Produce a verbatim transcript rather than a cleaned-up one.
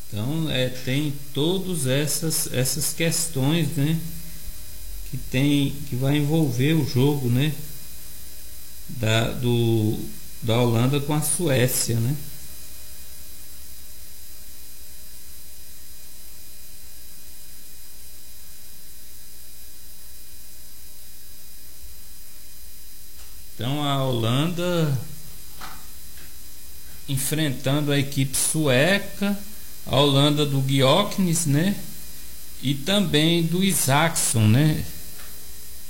Então é, tem todas essas, essas questões, né, que tem que vai envolver o jogo, né, da, do, da Holanda com a Suécia, né? Então a Holanda enfrentando a equipe sueca, a Holanda do Gyökeres, né? E também do Isaacson, né?